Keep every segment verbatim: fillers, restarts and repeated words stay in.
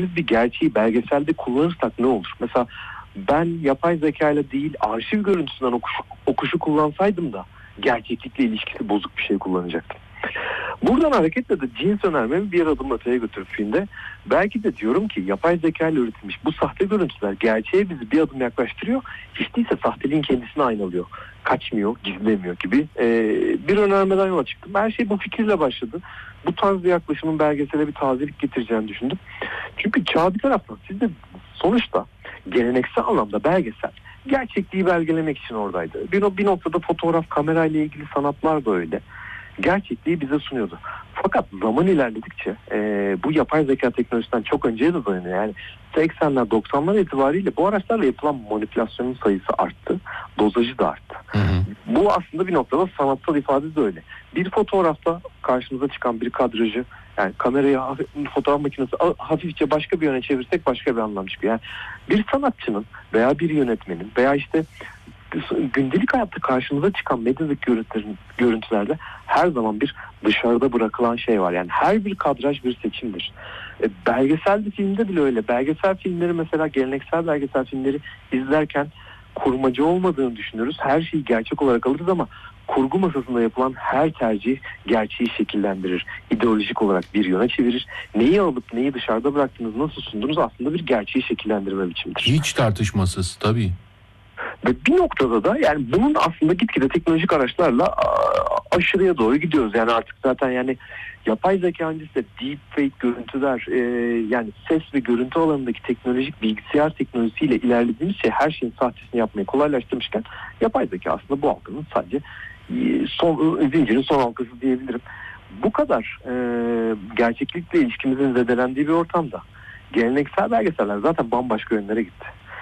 biz bir gerçeği belgeselde kullanırsak ne olur? Mesela ben yapay zekayla değil arşiv görüntüsünden okuşu, okuşu kullansaydım da gerçeklikle ilişkisi bozuk bir şey kullanacaktım. Buradan hareketle de cins önermemi bir adım öteye götürüp filmde belki de diyorum ki yapay zeka ile üretilmiş bu sahte görüntüler gerçeğe bizi bir adım yaklaştırıyor. Hiç değilse sahteliğin kendisini aynalıyor. Kaçmıyor, gizlemiyor gibi ee, bir önermeden yola çıktım. Her şey bu fikirle başladı. Bu tarz bir yaklaşımın belgesele bir tazelik getireceğini düşündüm. Çünkü çağ bir taraftan siz de sonuçta geleneksel anlamda belgesel gerçekliği belgelemek için oradaydı. Bir, bir noktada fotoğraf, kamera ile ilgili sanatlar da öyle. Gerçekliği bize sunuyordu. Fakat zaman ilerledikçe e, bu yapay zeka teknolojisinden çok önceye de dayanıyor. Yani seksenler doksanlar itibariyle bu araçlarla yapılan manipülasyonun sayısı arttı. Dozajı da arttı. Hı hı. Bu aslında bir noktada sanatsal ifade de öyle. Bir fotoğrafta karşımıza çıkan bir kadrajı yani kamerayı fotoğraf makinesi hafifçe başka bir yöne çevirsek başka bir anlam çıkıyor. Yani bir sanatçının veya bir yönetmenin veya işte gündelik hayatta karşımıza çıkan medyadaki görüntülerde her zaman bir dışarıda bırakılan şey var. Yani her bir kadraj bir seçimdir. E, belgesel bir filmde bile öyle. Belgesel filmleri mesela geleneksel belgesel filmleri izlerken kurmacı olmadığını düşünürüz. Her şeyi gerçek olarak alırız ama kurgu masasında yapılan her tercih gerçeği şekillendirir. İdeolojik olarak bir yöne çevirir. Neyi alıp neyi dışarıda bıraktınız, nasıl sundunuz aslında bir gerçeği şekillendirme biçimidir. Hiç tartışmasız tabii. Ve bir noktada da yani bunun aslında gitgide teknolojik araçlarla aşırıya doğru gidiyoruz. Yani artık zaten yani yapay zeka öncesi de deepfake görüntüler e, yani ses ve görüntü alanındaki teknolojik bilgisayar teknolojisiyle ilerlediğimiz şey her şeyin sahtesini yapmayı kolaylaştırmışken yapay zeka aslında bu halkanın sadece son, zincirin son halkası diyebilirim. Bu kadar e, gerçeklikle ilişkimizin zedelendiği bir ortamda geleneksel belgeseller zaten bambaşka yönlere gitti.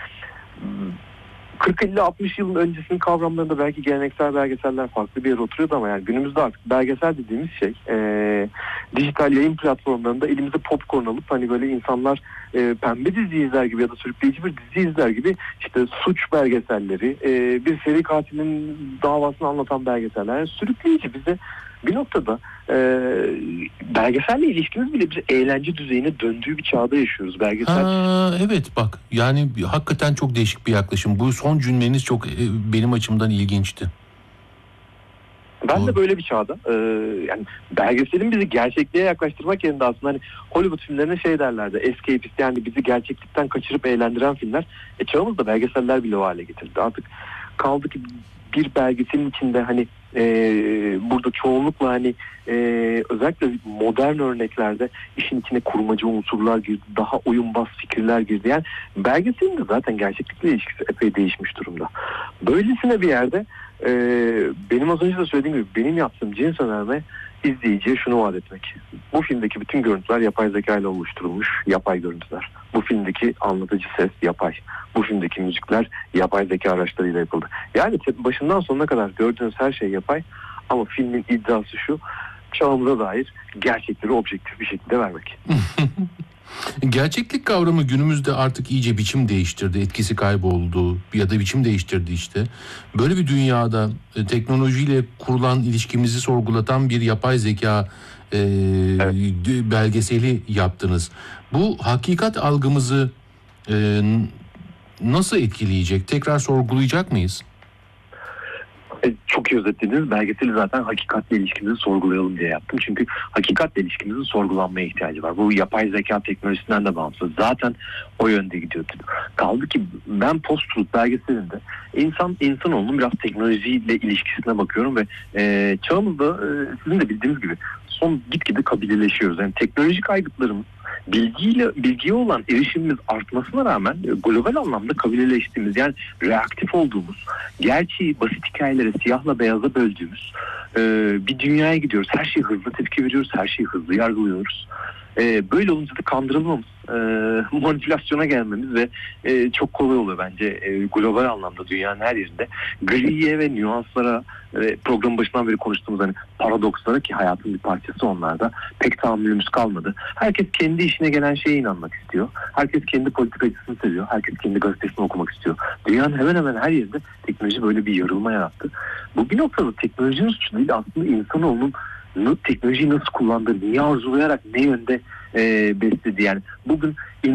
kırk elli altmış yılın öncesinin kavramlarında belki geleneksel belgeseller farklı bir yere oturuyordu ama yani günümüzde artık belgesel dediğimiz şey e, dijital yayın platformlarında elimize popcorn alıp hani böyle insanlar e, pembe dizi izler gibi ya da sürükleyici bir dizi izler gibi işte suç belgeselleri, e, bir seri katilin davasını anlatan belgeseller yani sürükleyici bize bir noktada e, belgeselle ilişkimiz bile bir eğlence düzeyine döndüğü bir çağda yaşıyoruz. Belgesel. Ha, evet bak yani hakikaten çok değişik bir yaklaşım. Bu son cümleniz çok e, benim açımdan ilginçti. Ben Doğru. de böyle bir çağda e, yani belgeselin bizi gerçekliğe yaklaştırmak yerine aslında hani Hollywood filmlerine şey derlerdi. Escapist yani bizi gerçeklikten kaçırıp eğlendiren filmler. E çağımızda belgeseller bile o hale getirdi. Artık kaldı ki bir belgeselin içinde hani e, burada çoğunlukla hani e, özellikle modern örneklerde işin içine kurmaca unsurlar girdi. Daha oyunbaz fikirler girdi. Yani belgeselin de zaten gerçeklikle ilişkisi epey değişmiş durumda. Böylesine bir yerde e, benim az önce de söylediğim gibi benim yaptığım cins önerme izleyiciye şunu vaat etmek. Bu filmdeki bütün görüntüler yapay zeka ile oluşturulmuş yapay görüntüler. Bu filmdeki anlatıcı ses yapay. Bu filmdeki müzikler yapay zeka araçlarıyla yapıldı. Yani başından sonuna kadar gördüğünüz her şey yapay ama filmin iddiası şu, çağımıza dair gerçekleri objektif bir şekilde vermek. Gerçeklik kavramı günümüzde artık iyice biçim değiştirdi, etkisi kayboldu ya da biçim değiştirdi işte. Böyle bir dünyada e, teknolojiyle kurulan ilişkimizi sorgulatan bir yapay zeka e, evet. belgeseli yaptınız. Bu hakikat algımızı e, nasıl etkileyecek? Tekrar sorgulayacak mıyız? Çok iyi özetlediniz. Belgeseli zaten hakikatle ilişkimizi sorgulayalım diye yaptım. Çünkü hakikatle ilişkimizin sorgulanmaya ihtiyacı var. Bu yapay zeka teknolojisinden de bağımsız. Zaten o yönde gidiyordu. Kaldı ki ben post-truth belgeselinde insan insanoğlunun biraz teknolojiyle ilişkisine bakıyorum ve e, çağımızda e, sizin de bildiğiniz gibi son gitgide kabileleşiyoruz. Yani teknolojik aygıtlarımız bilgiyle bilgiye olan erişimimiz artmasına rağmen global anlamda kabileleştiğimiz yani reaktif olduğumuz, gerçeği basit hikayelere siyahla beyaza böldüğümüz e, bir dünyaya gidiyoruz. Her şeyi hızlı tepki veriyoruz, her şeyi hızlı yargılıyoruz. E, böyle olunca da kandırılmamız, e, manipülasyona gelmemiz ve e, çok kolay oluyor bence e, global anlamda dünyanın her yerinde. Griye ve nüanslara ve programın başından beri konuştuğumuz hani paradokslara ki hayatın bir parçası onlarda pek tahammülümüz kalmadı. Herkes kendi işine gelen şeye inanmak istiyor. Herkes kendi politikacısını seviyor. Herkes kendi gazetesini okumak istiyor. Dünyanın hemen hemen her yerinde teknoloji böyle bir yarılma yarattı. Bu bir noktada teknolojinin suçu değil aslında insanoğlunun teknolojiyi nasıl kullandığı, niye arzulayarak ne yönde e, besledi. Yani bugün